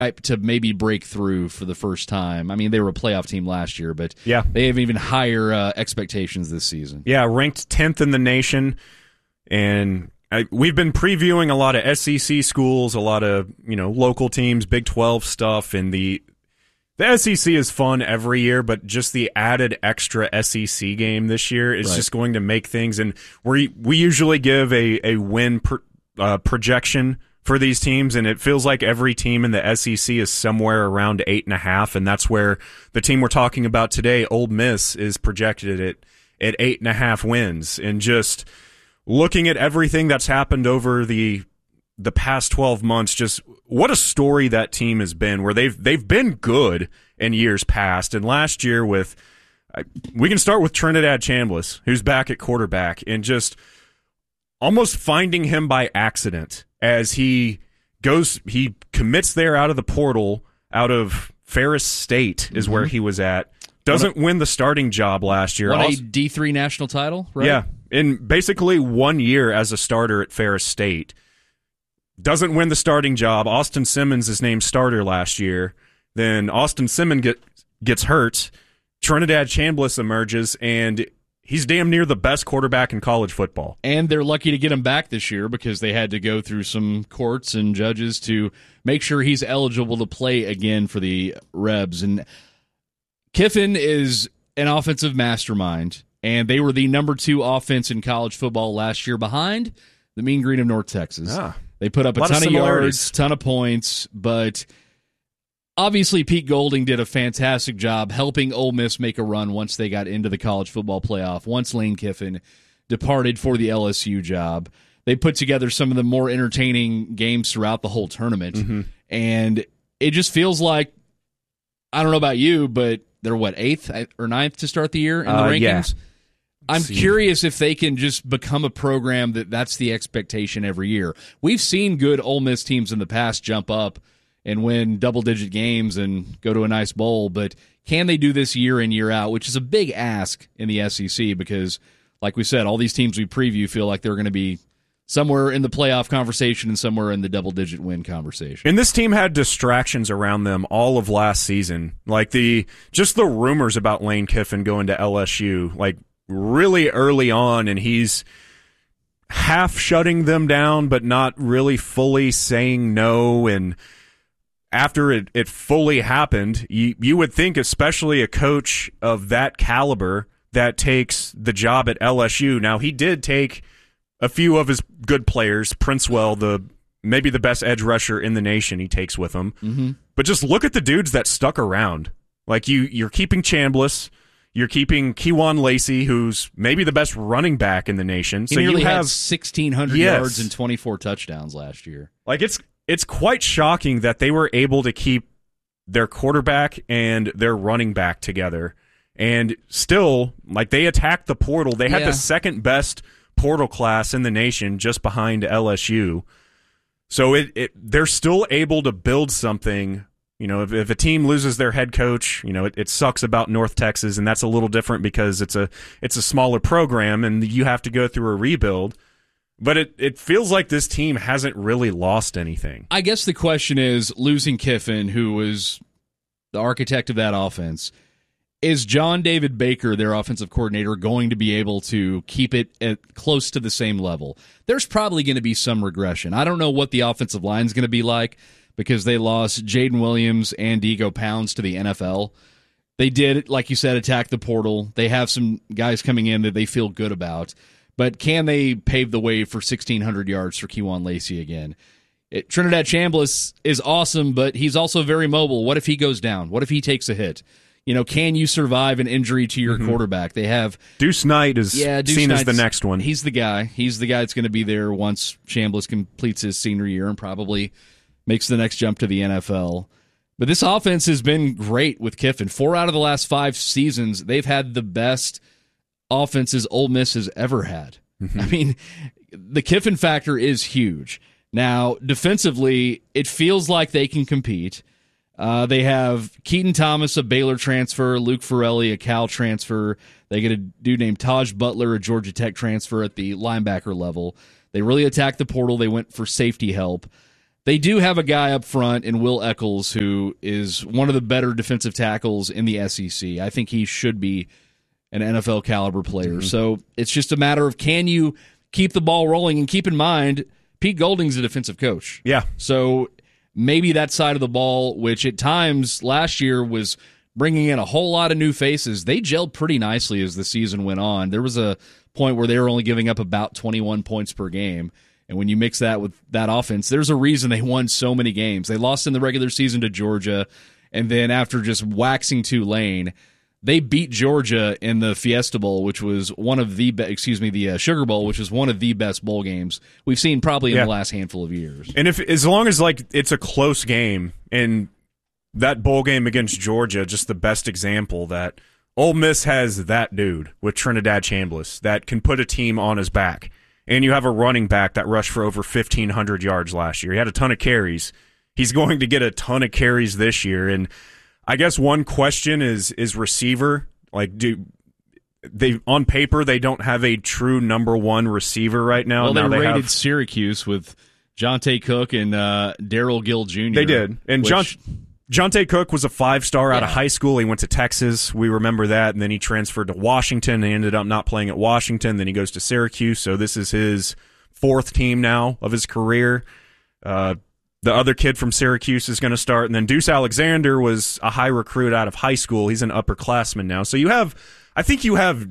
to maybe break through for the first time. I mean, they were a playoff team last year, but yeah, they have even higher expectations this season. Yeah, ranked 10th in the nation, and we've been previewing a lot of SEC schools, a lot of local teams, Big 12 stuff, and the SEC is fun every year, but just the added extra SEC game this year is just going to make things. And we usually give a win projection for these teams, and it feels like every team in the SEC is somewhere around 8.5, and that's where the team we're talking about today, Ole Miss, is projected at 8.5 wins. And just looking at everything that's happened over the past 12 months, just what a story that team has been, where they've been good in years past. And last year we can start with Trinidad Chambliss, who's back at quarterback, and just almost finding him by accident as he commits there out of the portal, out of Ferris State is where he was at. Doesn't win the starting job last year. Won a D3 national title, right? Yeah, in basically 1 year as a starter at Ferris State. Doesn't win the starting job. Austin Simmons is named starter last year. Then Austin Simmons gets hurt. Trinidad Chambliss emerges, and he's damn near the best quarterback in college football. And they're lucky to get him back this year because they had to go through some courts and judges to make sure he's eligible to play again for the Rebs. And Kiffin is an offensive mastermind, and they were the number 2 offense in college football last year behind the Mean Green of North Texas. They put up a ton of yards, ton of points, but obviously Pete Golding did a fantastic job helping Ole Miss make a run once they got into the college football playoff, once Lane Kiffin departed for the LSU job. They put together some of the more entertaining games throughout the whole tournament, and it just feels like, I don't know about you, but they're, 8th or 9th to start the year in the rankings? Yeah. I'm curious if they can just become a program that's the expectation every year. We've seen good Ole Miss teams in the past jump up and win double-digit games and go to a nice bowl, but can they do this year in, year out, which is a big ask in the SEC because, like we said, all these teams we preview feel like they're going to be somewhere in the playoff conversation and somewhere in the double-digit win conversation. And this team had distractions around them all of last season. Like the rumors about Lane Kiffin going to LSU, like really early on, and he's half shutting them down but not really fully saying no. And after it fully happened, you would think, especially a coach of that caliber that takes the job at LSU. Now, he did take a few of his good players, Princewell, maybe the best edge rusher in the nation, he takes with him. But just look at the dudes that stuck around. Like you're keeping Chambliss, you're keeping Kewan Lacey, who's maybe the best running back in the nation. He nearly had 1,600 yards and 24 touchdowns last year. Like it's quite shocking that they were able to keep their quarterback and their running back together, and still, like, they attacked the portal. They had the second best portal class in the nation, just behind LSU. So they're still able to build something. If a team loses their head coach, it sucks about North Texas, and that's a little different because it's a smaller program and you have to go through a rebuild. But it feels like this team hasn't really lost anything. I guess the question is, losing Kiffin, who was the architect of that offense, is John David Baker, their offensive coordinator, going to be able to keep it at close to the same level? There's probably going to be some regression. I don't know what the offensive line is going to be like because they lost Jaden Williams and Diego Pounds to the NFL. They did, like you said, attack the portal. They have some guys coming in that they feel good about. But can they pave the way for 1,600 yards for Kewan Lacey again? Trinidad Chambliss is awesome, but he's also very mobile. What if he goes down? What if he takes a hit? Can you survive an injury to your quarterback? They have Deuce Knight is seen as the next one. He's the guy. He's the guy that's going to be there once Chambliss completes his senior year and probably makes the next jump to the NFL. But this offense has been great with Kiffin. 4 out of the last 5 seasons, they've had the best offenses Ole Miss has ever had. I mean, the Kiffin factor is huge. Now, defensively, it feels like they can compete. They have Keaton Thomas, a Baylor transfer, Luke Farrelly, a Cal transfer. They get a dude named Taj Butler, a Georgia Tech transfer at the linebacker level. They really attacked the portal. They went for safety help. They do have a guy up front in Will Eccles who is one of the better defensive tackles in the SEC. I think he should be an NFL caliber player. Mm-hmm. So it's just a matter of, can you keep the ball rolling? And keep in mind, Pete Golding's a defensive coach. Yeah. So maybe that side of the ball, which at times last year was bringing in a whole lot of new faces, they gelled pretty nicely as the season went on. There was a point where they were only giving up about 21 points per game. And when you mix that with that offense, there's a reason they won so many games. They lost in the regular season to Georgia, and then after just waxing Tulane, they beat Georgia in the Fiesta Bowl, which was one of the the Sugar Bowl, which was one of the best bowl games we've seen probably in the last handful of years. And as long as it's a close game, and that bowl game against Georgia, just the best example that Ole Miss has that dude with Trinidad Chambliss that can put a team on his back. And you have a running back that rushed for over 1,500 yards last year. He had a ton of carries. He's going to get a ton of carries this year. And I guess one question is receiver. Like, on paper, they don't have a true number one receiver right now. Well, now they rated Syracuse with Jonte Cook and Darrell Gill Jr. They did. And Jonte Cook was a 5-star out of high school. He went to Texas. We remember that. And then he transferred to Washington. He ended up not playing at Washington. Then he goes to Syracuse. So this is his 4th team now of his career. The other kid from Syracuse is going to start. And then Deuce Alexander was a high recruit out of high school. He's an upperclassman now. So I think you have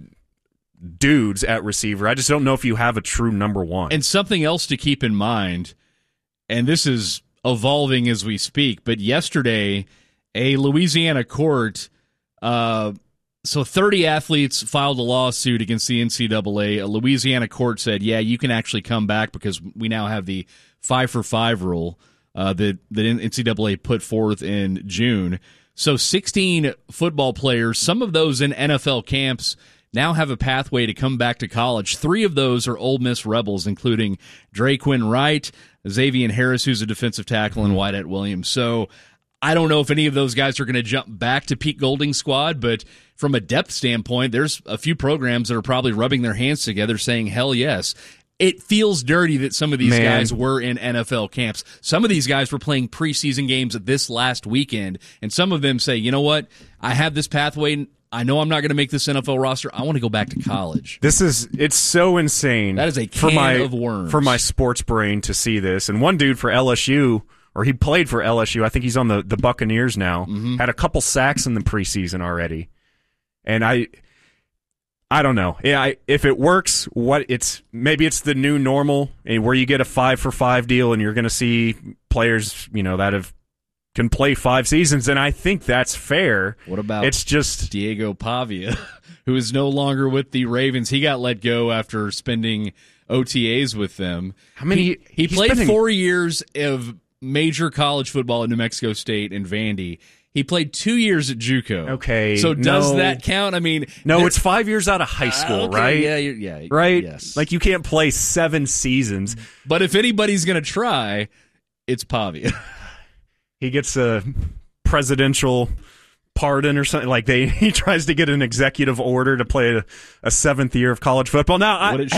dudes at receiver. I just don't know if you have a true number one. And something else to keep in mind, and this is evolving as we speak, but yesterday a Louisiana court, so 30 athletes filed a lawsuit against the NCAA. A Louisiana court said, yeah, you can actually come back because we now have the 5-for-5 rule that the NCAA put forth in June. So 16 football players, some of those in NFL camps, now have a pathway to come back to college. 3 of those are Ole Miss Rebels, including Draquin Wright, Xavier Harris, who's a defensive tackle, and Wyatt Williams. So I don't know if any of those guys are going to jump back to Pete Golding's squad, but from a depth standpoint, there's a few programs that are probably rubbing their hands together saying, hell yes. It feels dirty that some of these guys were in NFL camps. Some of these guys were playing preseason games this last weekend, and some of them say, you know what, I have this pathway. I know I'm not going to make this NFL roster. I want to go back to college. It's so insane. That is a can of worms. For my sports brain to see this. And one dude for LSU, or he played for LSU, I think he's on the Buccaneers now, had a couple sacks in the preseason already. And I don't know. Yeah, if it works, maybe it's the new normal where you get a 5-for-5 deal and you're going to see players, that can play 5 seasons, and I think that's fair. What about it's just Diego Pavia, who is no longer with the Ravens? He got let go after spending OTAs with them. How many? He played 4 years of major college football at New Mexico State and Vandy. He played 2 years at JUCO. Okay, so does that count? I mean, no, it's 5 years out of high school, right? Yeah, right. Yes. Like you can't play 7 seasons. But if anybody's going to try, it's Pavia. He gets a presidential pardon or something. Like he tries to get an executive order to play a 7th year of college football. Now,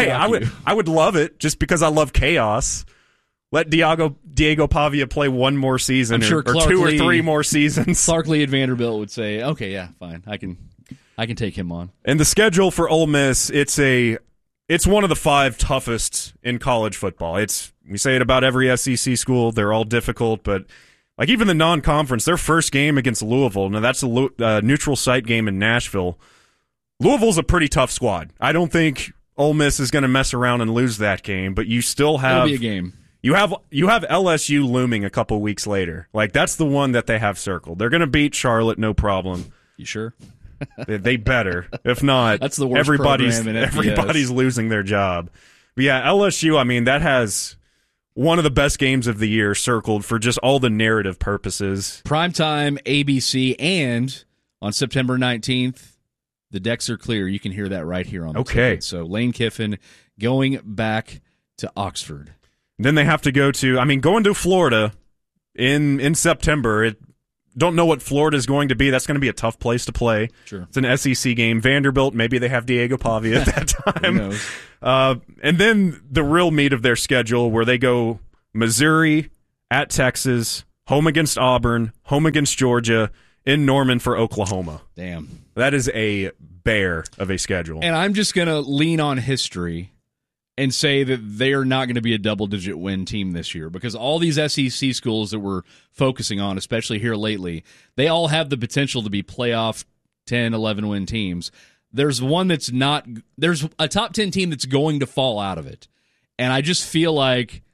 I would love it just because I love chaos. Let Diego Pavia play 1 more season, I'm sure or 2 or 3 more seasons. Clark Lee at Vanderbilt would say, "Okay, yeah, fine, I can take him on." And the schedule for Ole Miss, it's one of the 5 toughest in college football. We say it about every SEC school; they're all difficult, but. Like even the non-conference, their first game against Louisville, now that's a neutral site game in Nashville. Louisville's a pretty tough squad. I don't think Ole Miss is going to mess around and lose that game, but you still have It'll be a game. You have LSU looming a couple weeks later. Like that's the one that they have circled. They're going to beat Charlotte, no problem. You sure? They better. If not, that's the worst program in FBS. Everybody's losing their job. But yeah, LSU. I mean, that has one of the best games of the year circled for just all the narrative purposes. Primetime ABC, and on September 19th, the decks are clear. You can hear that right here on the ticket. So Lane Kiffin going back to Oxford. Then they have to going to Florida in September. Don't know what Florida is going to be. That's going to be a tough place to play. Sure. It's an SEC game. Vanderbilt, maybe they have Diego Pavia at that time. Who knows? And then the real meat of their schedule where they go Missouri, at Texas, home against Auburn, home against Georgia, in Norman for Oklahoma. Damn. That is a bear of a schedule. And I'm just going to lean on history and say that they are not going to be a double-digit win team this year, because all these SEC schools that we're focusing on, especially here lately, they all have the potential to be playoff 10, 11-win teams. There's one that's not – there's a top 10 team that's going to fall out of it. And I just feel like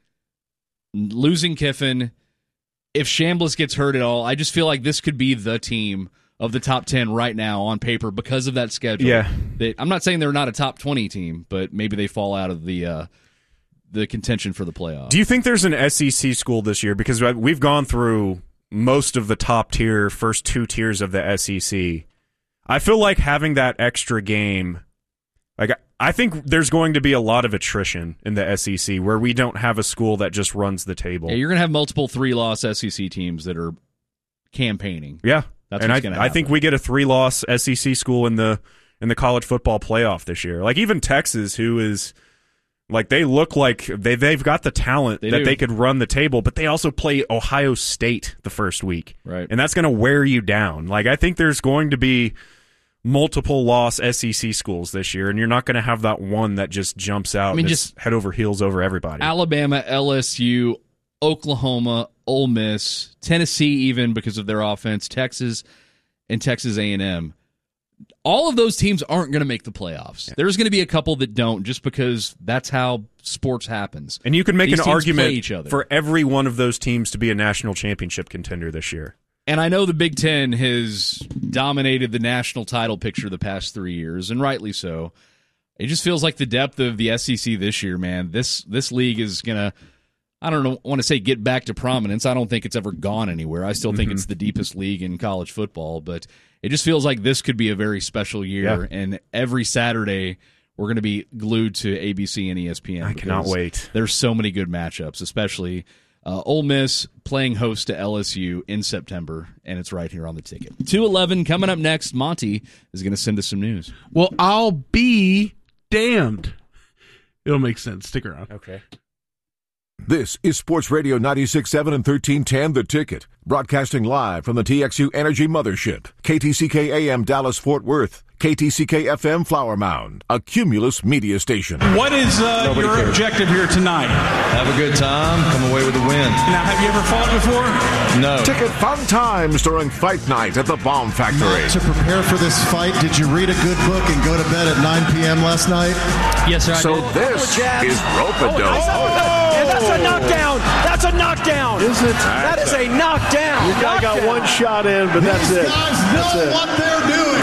losing Kiffin – if Chambliss gets hurt at all, I just feel like this could be the team of the top 10 right now on paper because of that schedule. Yeah. I'm not saying they're not a top 20 team, but maybe they fall out of the contention for the playoffs. Do you think there's an SEC school this year? Because we've gone through most of the top tier, first two tiers of the SEC. I feel like having that extra game, like I think there's going to be a lot of attrition in the SEC where we don't have a school that just runs the table. Yeah, you're going to have multiple 3-loss SEC teams that are campaigning. Yeah, that's and what's going to happen. I think we get a 3-loss SEC school in the college football playoff this year. Like even Texas, who is like they look like they've got the talent they could run the table, but they also play Ohio State the first week, right? And that's going to wear you down. Like I think there's going to be multiple loss SEC schools this year, and you're not going to have that one that just jumps out and just head over heels over everybody. Alabama, LSU, Oklahoma, Ole Miss, Tennessee, even because of their offense, Texas, and Texas A&M. All of those teams aren't going to make the playoffs. Yeah. There's going to be a couple that don't, just because that's how sports happens. And you can make an argument for every one of those teams to be a national championship contender this year. And I know the Big Ten has dominated the national title picture the past 3 years, and rightly so. It just feels like the depth of the SEC this year, man. This league is going to, I don't want to say get back to prominence. I don't think it's ever gone anywhere. I still think it's the deepest league in college football, but it just feels like this could be a very special year, and every Saturday we're going to be glued to ABC and ESPN. I cannot wait. There's so many good matchups, especially Ole Miss playing host to LSU in September, and it's right here on the ticket. 2:11 coming up next. Monty is going to send us some news. Well, I'll be damned. It'll make sense. Stick around. Okay. This is Sports Radio 96.7 and 1310 The Ticket, broadcasting live from the TXU Energy Mothership, KTCK AM Dallas Fort Worth, KTCK FM Flower Mound, a Cumulus media station. What is your objective here tonight? Have a good time, come away with a win. Now, have you ever fought before? No. Ticket fun times during fight night at the Bomb Factory. To prepare for this fight, did you read a good book and go to bed at 9 p.m. last night? Yes, sir. So this is Rope-A-Dope. That's a knockdown. That's a knockdown. Is it? That is a knockdown. You guy got one shot in, but that's it. These guys know what they're doing.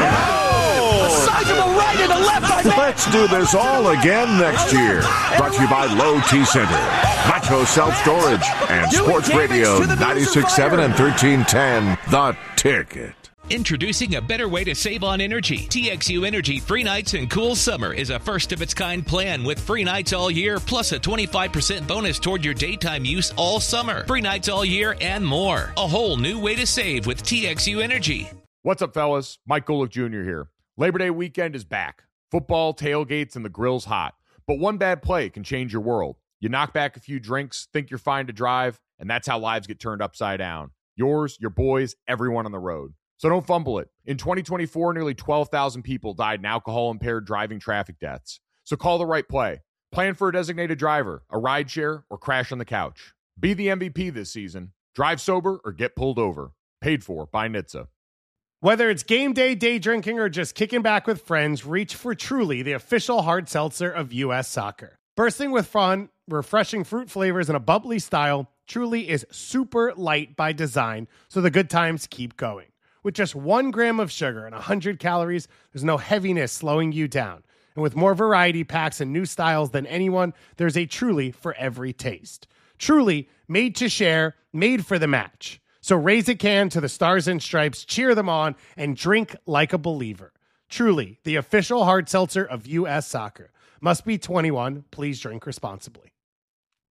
A sizable right and a left. Let's do this all again next year. Brought to you by Low T Center, Macho Self Storage, and Sports Radio 96.7 and 1310 The Ticket. Introducing a better way to save on energy. TXU Energy Free Nights and Cool Summer is a first-of-its-kind plan with free nights all year, plus a 25% bonus toward your daytime use all summer. Free nights all year and more. A whole new way to save with TXU Energy. What's up, fellas? Mike Golick Jr. here. Labor Day weekend is back. Football, tailgates, and the grill's hot. But one bad play can change your world. You knock back a few drinks, think you're fine to drive, and that's how lives get turned upside down. Yours, your boys, everyone on the road. So don't fumble it. In 2024, nearly 12,000 people died in alcohol-impaired driving traffic deaths. So call the right play. Plan for a designated driver, a rideshare, or crash on the couch. Be the MVP this season. Drive sober or get pulled over. Paid for by NHTSA. Whether it's game day, day drinking, or just kicking back with friends, reach for Truly, the official hard seltzer of U.S. Soccer. Bursting with fun, refreshing fruit flavors, and a bubbly style, Truly is super light by design, so the good times keep going. With just 1 gram of sugar and 100 calories, there's no heaviness slowing you down. And with more variety packs and new styles than anyone, there's a Truly for every taste. Truly, made to share, made for the match. So raise a can to the Stars and Stripes, cheer them on, and drink like a believer. Truly, the official hard seltzer of U.S. Soccer. Must be 21. Please drink responsibly.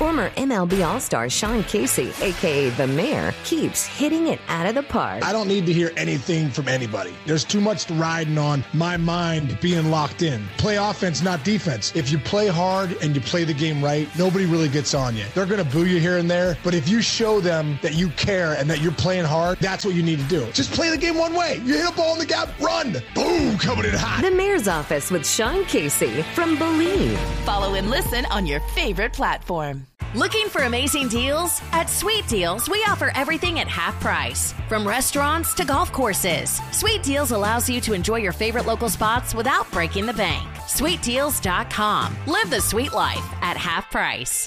Former MLB All-Star Sean Casey, a.k.a. The Mayor, keeps hitting it out of the park. I don't need to hear anything from anybody. There's too much riding on my mind being locked in. Play offense, not defense. If you play hard and you play the game right, nobody really gets on you. They're going to boo you here and there, but if you show them that you care and that you're playing hard, that's what you need to do. Just play the game one way. You hit a ball in the gap, run. Boom, coming in hot. The Mayor's Office with Sean Casey from Believe. Follow and listen on your favorite platform. Looking for amazing deals? At Sweet Deals, we offer everything at half price. From restaurants to golf courses, Sweet Deals allows you to enjoy your favorite local spots without breaking the bank. SweetDeals.com. Live the sweet life at half price.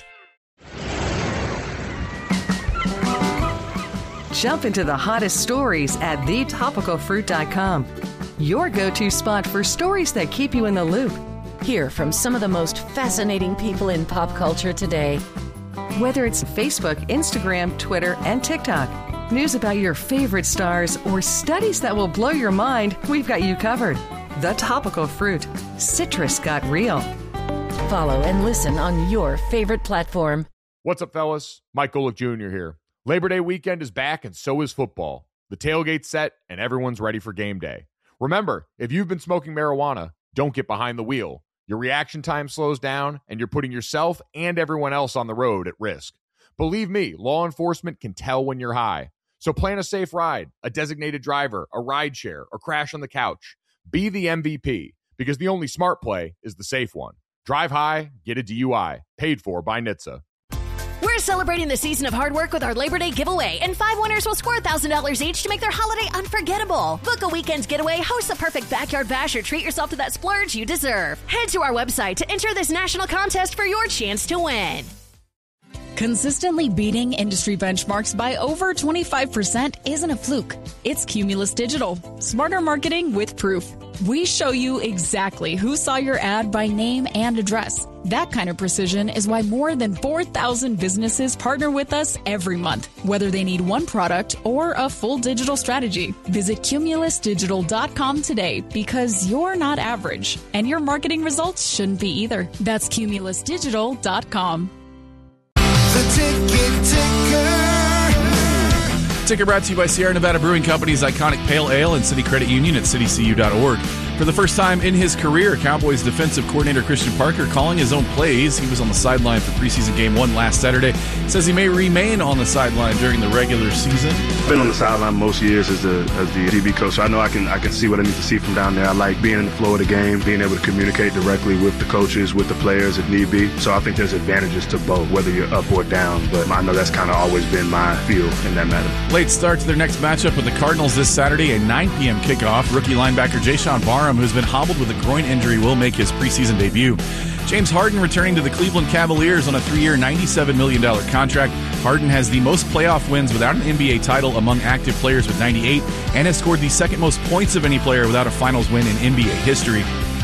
Jump into the hottest stories at thetopicalfruit.com. Your go-to spot for stories that keep you in the loop. Hear from some of the most fascinating people in pop culture today. Whether it's Facebook, Instagram, Twitter, and TikTok, news about your favorite stars, or studies that will blow your mind, we've got you covered. The Topical Fruit. Citrus got real. Follow and listen on your favorite platform. What's up, fellas? Mike Golick Jr. here. Labor Day weekend is back, and so is football. The tailgate's set, and everyone's ready for game day. Remember, if you've been smoking marijuana, don't get behind the wheel. Your reaction time slows down, and you're putting yourself and everyone else on the road at risk. Believe me, law enforcement can tell when you're high. So plan a safe ride, a designated driver, a ride share, or crash on the couch. Be the MVP, because the only smart play is the safe one. Drive high, get a DUI. Paid for by NHTSA. We're celebrating the season of hard work with our Labor Day giveaway, and 5 winners will score $1,000 each to make their holiday unforgettable. Book a weekend getaway, host the perfect backyard bash, or treat yourself to that splurge you deserve. Head to our website to enter this national contest for your chance to win. Consistently beating industry benchmarks by over 25% isn't a fluke. It's Cumulus Digital. Smarter marketing with proof. We show you exactly who saw your ad by name and address. That kind of precision is why more than 4,000 businesses partner with us every month, whether they need one product or a full digital strategy. Visit cumulusdigital.com today, because you're not average, and your marketing results shouldn't be either. That's cumulusdigital.com. Ticker brought to you by Sierra Nevada Brewing Company's iconic Pale Ale and City Credit Union at citycu.org. For the first time in his career, Cowboys defensive coordinator Christian Parker calling his own plays. He was on the sideline for preseason game 1 last Saturday. Says he may remain on the sideline during the regular season. Been on the sideline most years as the DB coach, so I know I can see what I need to see from down there. I like being in the flow of the game, being able to communicate directly with the coaches, with the players if need be. So I think there's advantages to both, whether you're up or down. But I know that's kind of always been my feel in that matter. Late start to their next matchup with the Cardinals this Saturday, a 9 p.m. kickoff. Rookie linebacker Jayshon Barham, who's been hobbled with a groin injury, will make his preseason debut. James Harden returning to the Cleveland Cavaliers on a 3-year, $97 million contract. Harden has the most playoff wins without an NBA title among active players with 98, and has scored the second most points of any player without a finals win in NBA history.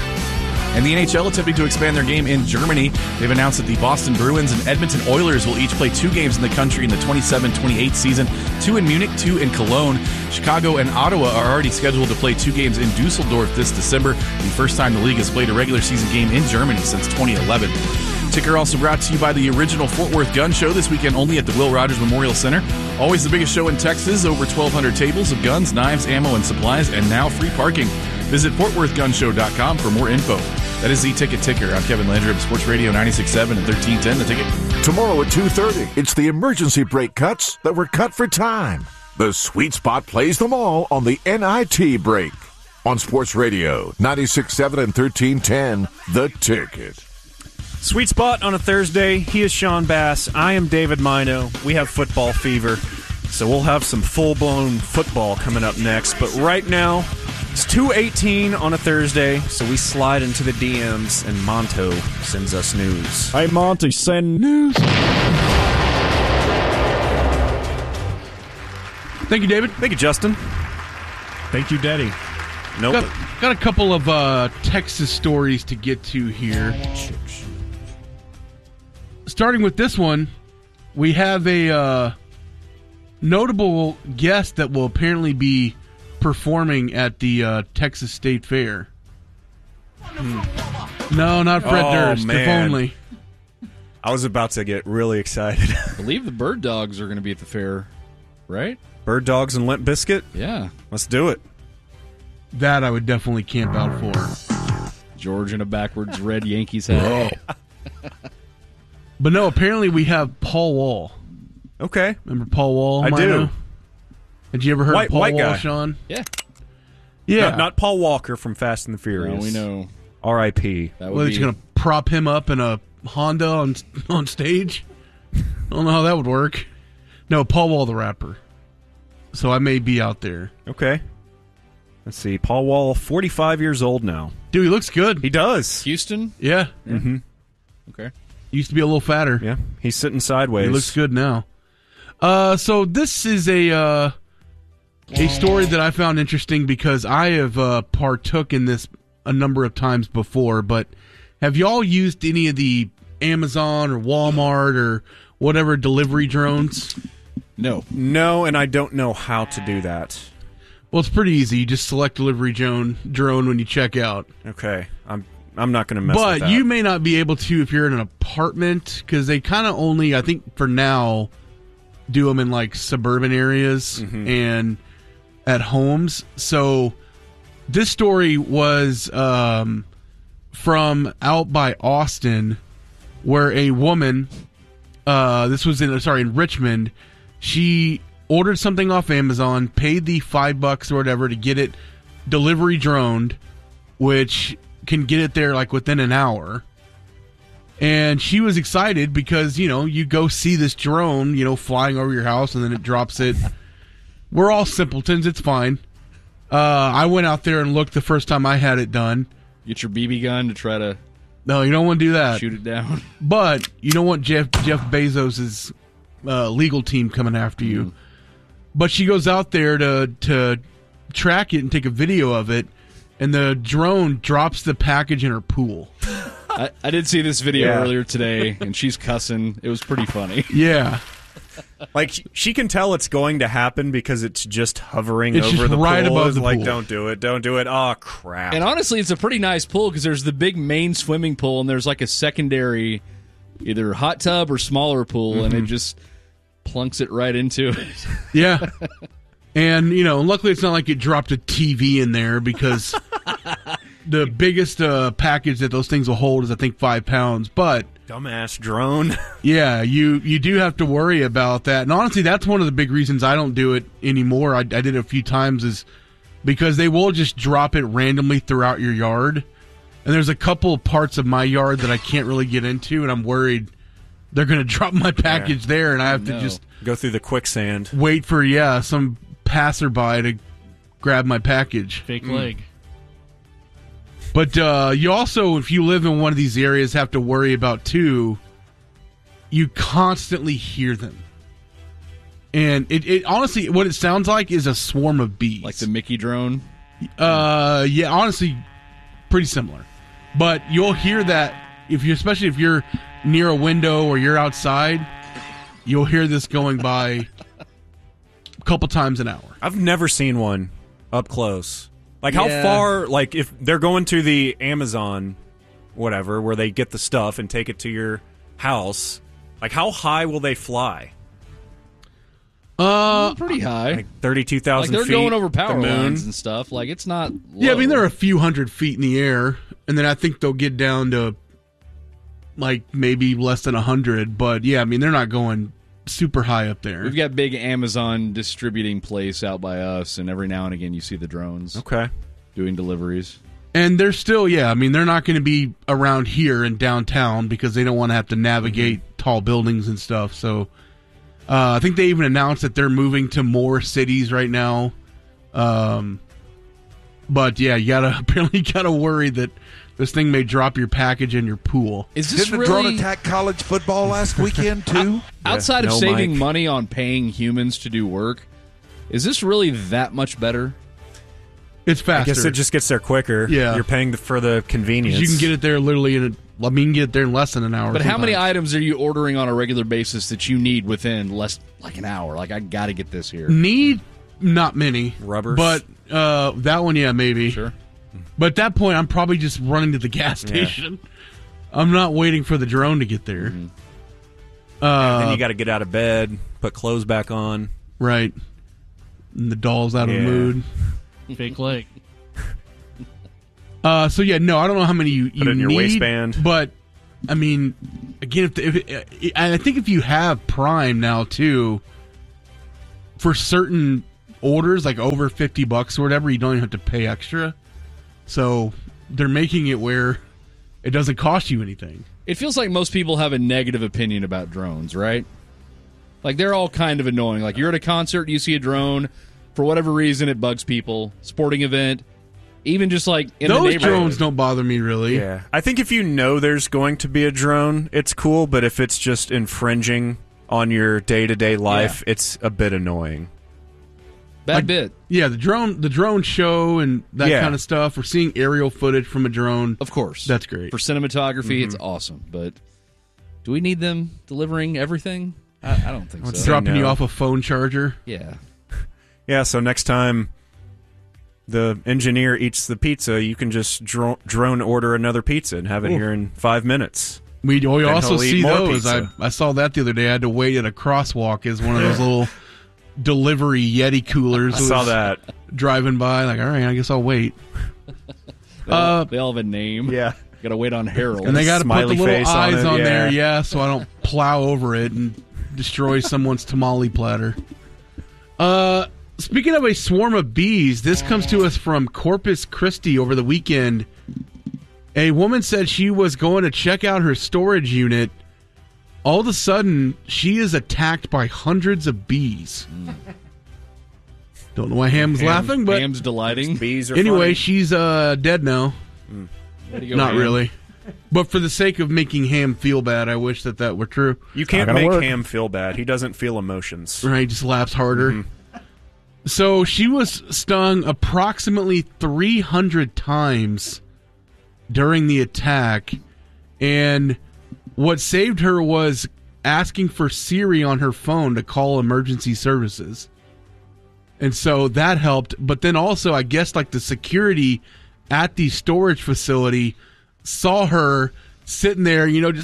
And the NHL attempting to expand their game in Germany. They've announced that the Boston Bruins and Edmonton Oilers will each play 2 games in the country in the 27-28 season, 2 in Munich, 2 in Cologne. Chicago and Ottawa are already scheduled to play 2 games in Dusseldorf this December, the first time the league has played a regular season game in Germany since 2011. Ticker also brought to you by the original Fort Worth Gun Show, this weekend only at the Will Rogers Memorial Center. Always the biggest show in Texas, over 1,200 tables of guns, knives, ammo, and supplies, and now free parking. Visit FortWorthGunShow.com for more info. That is the Ticker. I'm Kevin Landry of Sports Radio 96.7 and 1310, The Ticket. Tomorrow at 2:30, it's the emergency brake cuts that were cut for time. The Sweet Spot plays them all on the NIT break. On Sports Radio 96.7 and 1310, The Ticket. Sweet Spot on a Thursday. He is Sean Bass. I am David Mino. We have football fever, so we'll have some full-blown football coming up next. But right now, it's 2:18 on a Thursday, so we slide into the DMs, and Monto sends us news. Hey, Monty, send news. Thank you, David. Thank you, Justin. Thank you, Daddy. Nope. Got a couple of Texas stories to get to here. Starting with this one, we have a notable guest that will apparently be performing at the Texas State Fair. No, not Fred Durst, if only. I was about to get really excited. I believe the Bird Dogs are going to be at the fair, right? Bird Dogs and Limp Bizkit? Yeah. Let's do it. That I would definitely camp out for. George in a backwards red Yankees hat. But no, apparently we have Paul Wall. Okay. Remember Paul Wall? I do. Had you ever heard of Paul white Wall, guy. Sean? Yeah. Yeah. Not Paul Walker from Fast and the Furious. No, we know. R.I.P. That Well, would he's be going to prop him up in a Honda on stage? I don't know how that would work. No, Paul Wall the rapper. So I may be out there. Okay. Let's see. Paul Wall, 45 years old now. Dude, he looks good. He does. Houston? Yeah. Mm-hmm. Okay. Used to be a little fatter. Yeah. He's sitting sideways. He looks good now. So this is a story that I found interesting because I have partook in this a number of times before, but have y'all used any of the Amazon or Walmart or whatever delivery drones? No. No, and I don't know how to do that. Well, it's pretty easy. You just select delivery drone when you check out. Okay. I'm not going to mess with that. But you may not be able to if you're in an apartment because they kind of only, I think for now, do them in like suburban areas and at homes. So this story was from out by Austin where a woman, this was in Richmond, she ordered something off Amazon, paid the $5 or whatever to get it delivery droned, which can get it there like within an hour. And she was excited because, you go see this drone, flying over your house and then it drops it. We're all simpletons. It's fine. I went out there and looked the first time I had it done. Get your BB gun to try to... No, you don't want to do that. Shoot it down. But you don't want Jeff Bezos' legal team coming after you. But she goes out there to track it and take a video of it, and the drone drops the package in her pool. I did see this video earlier today, and she's cussing. It was pretty funny. Yeah. Like, she can tell it's going to happen because it's just hovering It's over just the right pool. above It's the like, pool. don't do it. Oh, crap. And honestly, it's a pretty nice pool because there's the big main swimming pool, and there's like a secondary, either hot tub or smaller pool, and it just plunks it right into it. Yeah. And, luckily it's not like it dropped a TV in there because the biggest package that those things will hold is, I think, 5 pounds. But dumbass drone. Yeah, you do have to worry about that. And honestly, that's one of the big reasons I don't do it anymore. I did it a few times is because they will just drop it randomly throughout your yard. And there's a couple of parts of my yard that I can't really get into, and I'm worried they're going to drop my package there, and I have to just go through the quicksand. Wait for, some passerby to grab my package. Fake leg. But you also, if you live in one of these areas, have to worry about, too, you constantly hear them. And it honestly, what it sounds like is a swarm of bees. Like the Mickey drone? Yeah, honestly, pretty similar. But you'll hear that, especially if you're near a window or you're outside, you'll hear this going by a couple times an hour. I've never seen one up close. Like, how far, like, if they're going to the Amazon, whatever, where they get the stuff and take it to your house, like, how high will they fly? Pretty high. Like 32,000 they're feet. going over power the moon. lines and stuff. Like, it's not low. Yeah, I mean, they're a few hundred feet in the air, and then I think they'll get down to, like, maybe less than 100. But, yeah, I mean, they're not going super high up there. We've got big Amazon distributing place out by us, and every now and again you see the drones. Okay. Doing deliveries. And they're still, I mean, they're not going to be around here in downtown because they don't want to have to navigate tall buildings and stuff. So I think they even announced that they're moving to more cities right now. But yeah, you gotta worry that this thing may drop your package in your pool. Is this Didn't really the drone attack college football last weekend too? Outside of saving money on paying humans to do work, is this really that much better? It's faster. I guess it just gets there quicker. Yeah. You're paying for the convenience. You can get it there literally you can get it there in less than an hour. But how many sometimes. items are you ordering on a regular basis that you need within less like an hour? Like, I got to get this here. Need not many. Rubbers. But that one, yeah, maybe. Sure. But at that point, I'm probably just running to the gas station. I'm not waiting for the drone to get there. Then you got to get out of bed, put clothes back on. Right. And the doll's out of the mood. Fake leg. So yeah, no, I don't know how many you Put it in your need, waistband. But I mean, again, I think if you have Prime now too, for certain orders like over $50 or whatever, you don't even have to pay extra. So they're making it where it doesn't cost you anything. It feels like most people have a negative opinion about drones, right? Like, they're all kind of annoying. Like, you're at a concert, you see a drone, for whatever reason, it bugs people. Sporting event, even just like in the Those neighborhood. drones don't bother me really. Yeah, I think if you know there's going to be a drone, it's cool. But if it's just infringing on your day-to-day life, it's a bit annoying. Bad bit. Yeah, the drone show and that Yeah. kind of stuff. Or seeing aerial footage from a drone. Of course. That's great. For cinematography, it's awesome. But do we need them delivering everything? I don't think so. Dropping you off a phone charger. Yeah. Yeah, so next time the engineer eats the pizza, you can just drone order another pizza and have it here in 5 minutes. We also he'll eat see more those. pizza. I saw that the other day. I had to wait at a crosswalk as one of those little delivery Yeti coolers. I saw that. Driving by, like, all right, I guess I'll wait. They all have a name. Yeah. Got to wait on Harold. And they got to put the little face on eyes it, on yeah. there, yeah, so I don't plow over it and destroy someone's tamale platter. Speaking of a swarm of bees, this comes to us from Corpus Christi over the weekend. A woman said she was going to check out her storage unit. All of a sudden, she is attacked by hundreds of bees. Don't know why Ham's laughing, but Ham's delighting. Bees are anyway, funny. she's dead now. Way to go, Not Ham. really. But for the sake of making Ham feel bad, I wish that were true. You can't make Ham feel bad. He doesn't feel emotions. Right, he just laughs harder. So she was stung approximately 300 times during the attack, and what saved her was asking for Siri on her phone to call emergency services. And so that helped, but then also I guess like the security at the storage facility saw her sitting there, just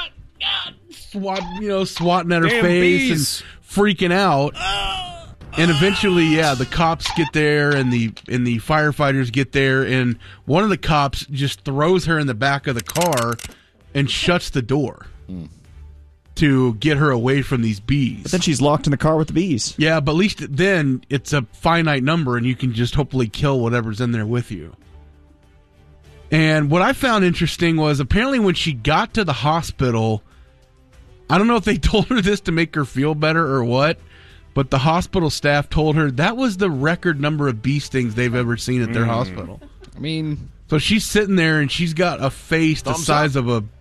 swatting at her Damn face bees. and freaking out. And eventually, the cops get there and the firefighters get there, and one of the cops just throws her in the back of the car and shuts the door to get her away from these bees. But then she's locked in the car with the bees. Yeah, but at least then it's a finite number, and you can just hopefully kill whatever's in there with you. And what I found interesting was apparently when she got to the hospital, I don't know if they told her this to make her feel better or what, but the hospital staff told her that was the record number of bee stings they've ever seen at their hospital. I mean, so she's sitting there and she's got a face the size of a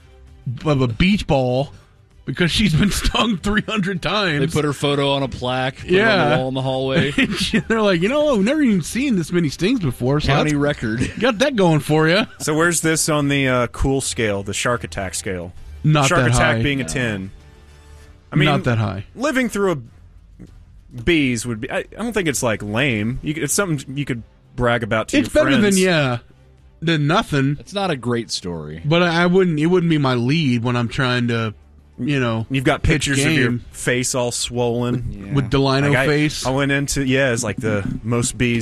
beach ball because she's been stung 300 times. they put her photo on a plaque, put it on the wall in the hallway. They're like, we've never even seen this many stings before. So County record. Got that going for you. So where's this on the cool scale, the shark attack scale? Not shark that attack high. being a 10. I mean, Not that high. Living through bees would be. I don't think it's like lame. It's something you could brag about to It's your better friends. than nothing. It's not a great story, but I wouldn't. It wouldn't be my lead when I'm trying to, You've got pitch pictures of your game. face all swollen with Delino face. I went into it's like the most bee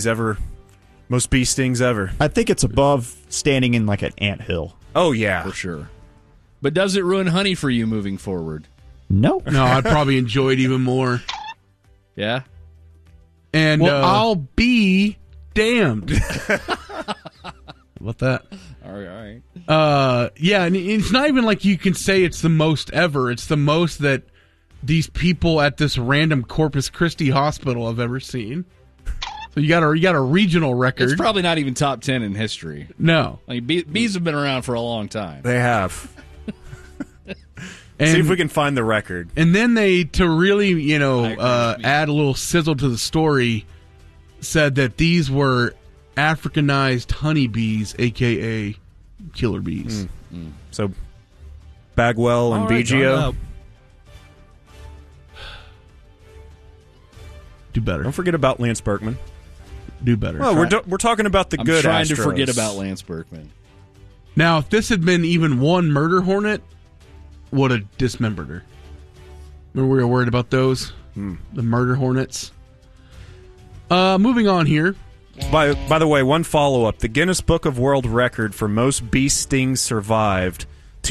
stings ever. I think it's above standing in like an anthill. Oh yeah, for sure. But does it ruin honey for you moving forward? No. No, I'd probably enjoy it even more. Yeah. And I'll be damned. How about that? All right. Yeah, and it's not even like you can say it's the most ever. It's the most that these people at this random Corpus Christi hospital have ever seen. So you got a regional record. It's probably not even top 10 in history. No. Like, bees have been around for a long time. They have. And, see if we can find the record. And then they, to really, add a little sizzle to the story, said that these were Africanized honeybees, a.k.a. killer bees. So, Bagwell and BGO. Do better. Don't forget about Lance Berkman. Do better. Well, we're talking about the I'm good trying Astros. to forget about Lance Berkman. Now, if this had been even one murder hornet, would have dismembered her. Remember we were worried about those? The murder hornets. Moving on here. By the way, one follow-up. The Guinness Book of World Record for most bee stings survived,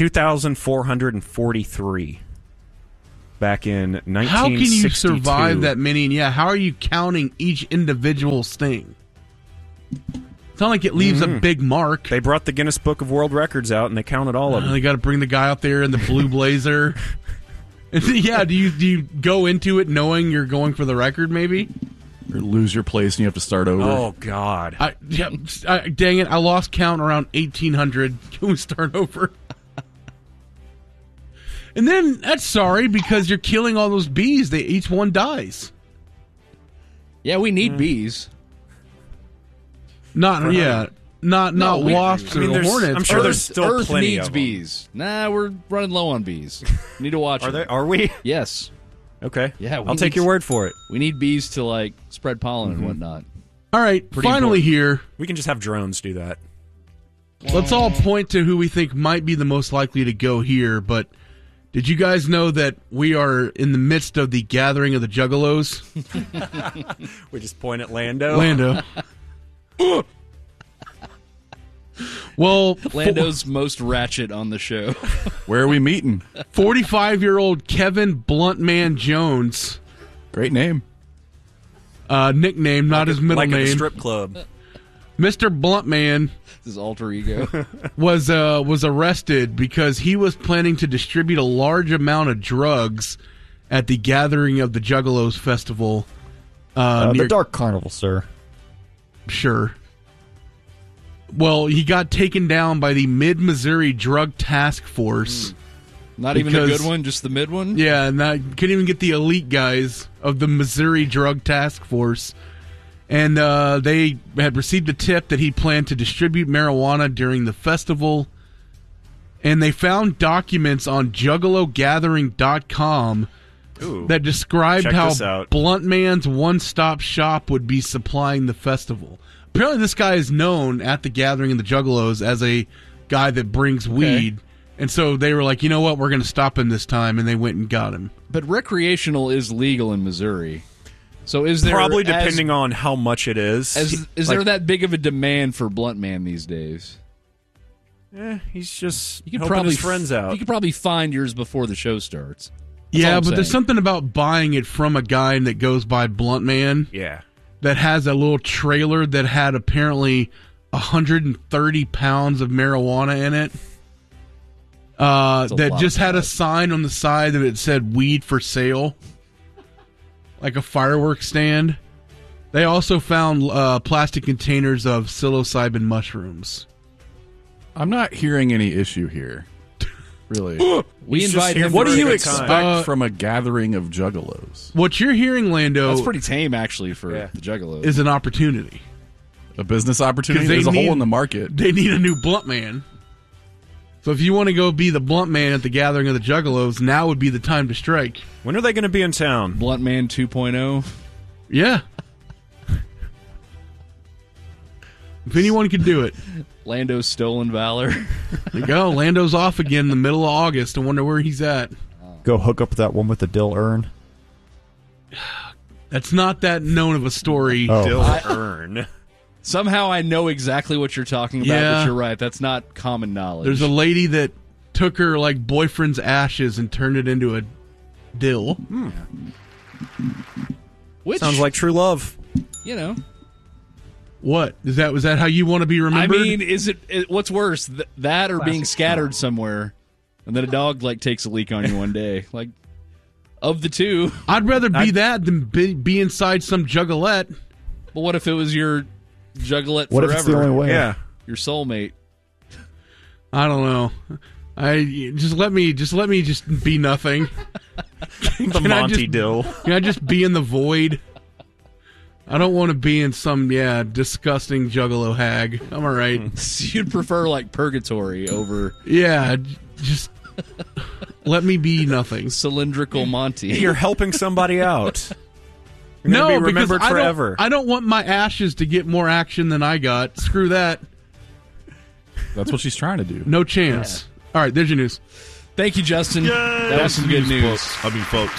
2,443. Back in 1962. How can you survive that many? And how are you counting each individual sting? It's not like it leaves a big mark. They brought the Guinness Book of World Records out, and they counted all of them. They got to bring the guy out there in the blue blazer. Do you go into it knowing you're going for the record, maybe? Or lose your place and you have to start over. Oh, God. Dang it, I lost count around 1,800. Can we start over? And then, that's sorry, because you're killing all those bees. Each one dies. Yeah, we need bees. Not wasps or hornets. I'm sure there's still Earth plenty needs of them. bees. Nah, we're running low on bees. Need to watch them. Are we? Yes. Okay. Yeah, I'll take your word for it. We need bees to spread pollen and whatnot. All right, finally here. We can just have drones do that. Let's all point to who we think might be the most likely to go here, but did you guys know that we are in the midst of the gathering of the Juggalos? We just point at Lando. Well, Lando's most ratchet on the show. Where are we meeting? 45-year-old Kevin Bluntman Jones. Great name. Nickname, not his middle name. Like a strip club. Mr. Bluntman. His alter ego. was arrested because he was planning to distribute a large amount of drugs at the gathering of the Juggalos Festival. The Dark Carnival, sir. Sure. Well, he got taken down by the Mid-Missouri Drug Task Force. Not even the good one, just the mid one? Yeah, and couldn't even get the elite guys of the Missouri Drug Task Force. And they had received a tip that he planned to distribute marijuana during the festival. And they found documents on JuggaloGathering.com that described how Bluntman's one-stop shop would be supplying the festival. Apparently this guy is known at the gathering of the Juggalos as a guy that brings weed. And so they were like, you know what, we're going to stop him this time. And they went and got him. But recreational is legal in Missouri. So is there probably depending on how much it is. Is there that big of a demand for Bluntman these days? He's just you could helping probably his friends out. You could probably find yours before the show starts. But there's something about buying it from a guy that goes by Bluntman. Yeah. That has a little trailer that had apparently 130 pounds of marijuana in it. That just had a sign on the side that it said "weed for sale," like a fireworks stand. They also found plastic containers of psilocybin mushrooms. I'm not hearing any issue here. Really. We invite him. What do you expect from a gathering of Juggalos? What you're hearing, Lando... That's pretty tame, actually, for the Juggalos. ...is an opportunity. A business opportunity? There's a hole in the market. They need a new Bluntman. So if you want to go be the Bluntman at the gathering of the Juggalos, now would be the time to strike. When are they going to be in town? Bluntman 2.0? Yeah. If anyone could do it. Lando's stolen valor. There you go. Lando's off again in the middle of August. I wonder where he's at. Go hook up with that one with the dill urn. That's not that known of a story. Dill urn. Somehow I know exactly what you're talking about, but you're right. That's not common knowledge. There's a lady that took her boyfriend's ashes and turned it into a dill. Which sounds like true love. You know. What? Was that how you want to be remembered? I mean, is it what's worse, that or being scattered somewhere, and then a dog takes a leak on you one day? Of the two, I'd rather be that than be inside some juggalette. But what if it was your juggalette what forever? If it's the only way? Yeah, your soulmate. I don't know. Just let me be nothing. The Monty Dill. Can I just be in the void? I don't want to be in some disgusting juggalo hag. I'm all right. You'd prefer purgatory over just let me be nothing. Cylindrical Monty. You're helping somebody out. You're no, be remembered because forever. I don't want my ashes to get more action than I got. Screw that. That's what she's trying to do. No chance. All right, there's your news. Thank you, Justin. That was some good news. Folks.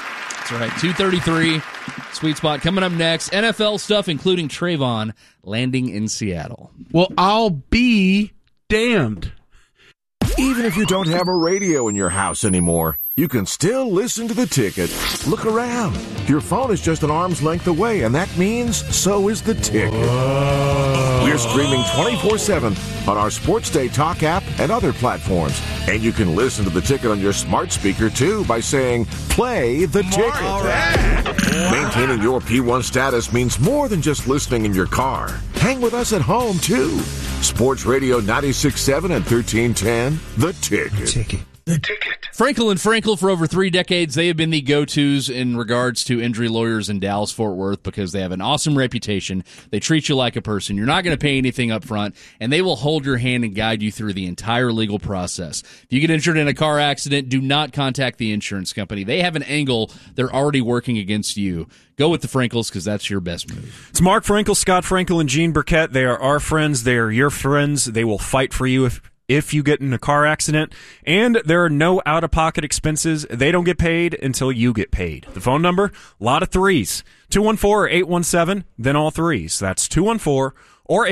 That's right. 2:33, sweet spot. Coming up next, NFL stuff, including Trayvon landing in Seattle. Well, I'll be damned. Even if you don't have a radio in your house anymore, you can still listen to The Ticket. Look around. Your phone is just an arm's length away, and that means so is The Ticket. We're streaming 24/7 on our Sports Day Talk app and other platforms. And you can listen to The Ticket on your smart speaker, too, by saying, play The Ticket. Right. Maintaining your P1 status means more than just listening in your car. Hang with us at home, too. Sports Radio 96.7 and 1310, The Ticket. The Ticket. Frankel and Frankel, for over 3 decades, they have been the go-tos in regards to injury lawyers in Dallas-Fort Worth because they have an awesome reputation. They treat you like a person. You're not going to pay anything up front, and they will hold your hand and guide you through the entire legal process. If you get injured in a car accident, do not contact the insurance company. They have an angle. They're already working against you. Go with the Frankels because that's your best move. It's Mark Frankel, Scott Frankel, and Gene Burkett. They are our friends. They are your friends. They will fight for you if you get in a car accident, and there are no out-of-pocket expenses. They don't get paid until you get paid. The phone number, a lot of threes, 214 or 817, then all threes. That's 214 or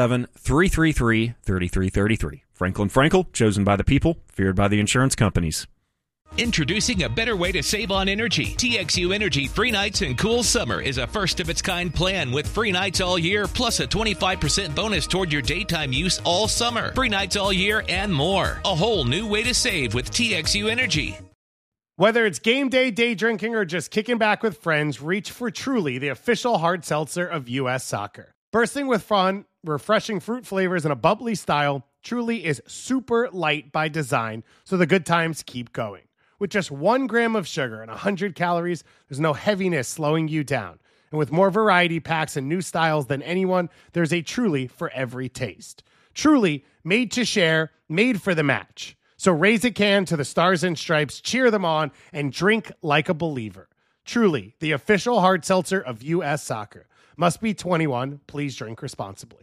817-333-3333. Franklin Frankel, chosen by the people, feared by the insurance companies. Introducing a better way to save on energy. TXU Energy Free Nights and Cool Summer is a first-of-its-kind plan with free nights all year, plus a 25% bonus toward your daytime use all summer. Free nights all year and more. A whole new way to save with TXU Energy. Whether it's game day, day drinking, or just kicking back with friends, reach for Truly, the official hard seltzer of U.S. Soccer. Bursting with fun, refreshing fruit flavors, and a bubbly style, Truly is super light by design, so the good times keep going. With just 1 gram of sugar and 100 calories, there's no heaviness slowing you down. And with more variety packs and new styles than anyone, there's a Truly for every taste. Truly, made to share, made for the match. So raise a can to the Stars and Stripes, cheer them on, and drink like a believer. Truly, the official hard seltzer of U.S. Soccer. Must be 21. Please drink responsibly.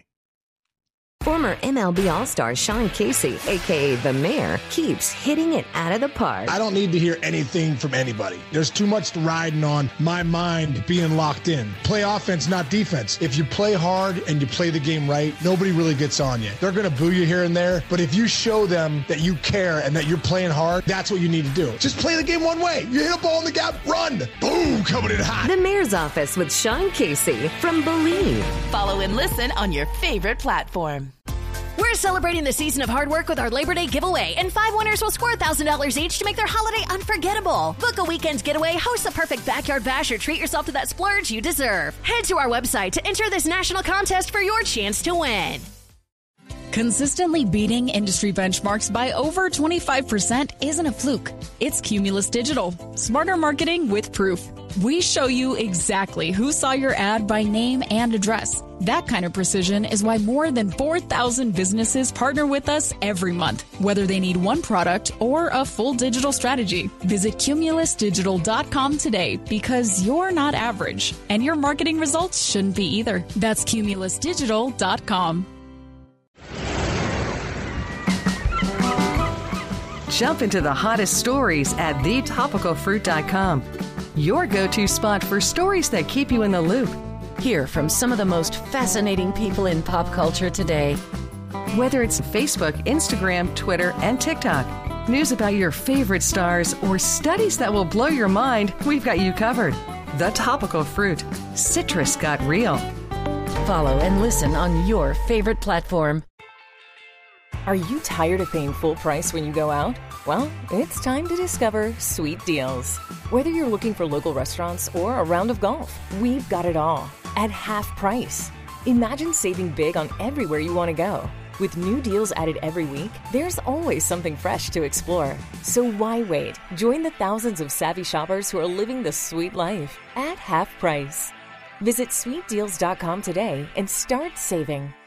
Former MLB All-Star Sean Casey, a.k.a. The Mayor, keeps hitting it out of the park. I don't need to hear anything from anybody. There's too much riding on my mind being locked in. Play offense, not defense. If you play hard and you play the game right, nobody really gets on you. They're going to boo you here and there, but if you show them that you care and that you're playing hard, that's what you need to do. Just play the game one way. You hit a ball in the gap, run. Boom, coming in hot. The Mayor's Office with Sean Casey from Believe. Follow and listen on your favorite platform. We're celebrating the season of hard work with our Labor Day giveaway, and 5 winners will score $1,000 each to make their holiday unforgettable. Book a weekend getaway, host a perfect backyard bash, or treat yourself to that splurge you deserve. Head to our website to enter this national contest for your chance to win. Consistently beating industry benchmarks by over 25% isn't a fluke. It's Cumulus Digital. Smarter marketing with proof. We show you exactly who saw your ad by name and address. That kind of precision is why more than 4,000 businesses partner with us every month, whether they need one product or a full digital strategy. Visit cumulusdigital.com today because you're not average, and your marketing results shouldn't be either. That's cumulusdigital.com. Jump into the hottest stories at thetopicalfruit.com. Your go-to spot for stories that keep you in the loop. Hear from some of the most fascinating people in pop culture today. Whether it's Facebook, Instagram, Twitter, and TikTok, news about your favorite stars, or studies that will blow your mind, we've got you covered. The Topical Fruit. Citrus got real. Follow and listen on your favorite platform. Are you tired of paying full price when you go out? Well, it's time to discover Sweet Deals. Whether you're looking for local restaurants or a round of golf, we've got it all at half price. Imagine saving big on everywhere you want to go. With new deals added every week, there's always something fresh to explore. So why wait? Join the thousands of savvy shoppers who are living the sweet life at half price. Visit sweetdeals.com today and start saving.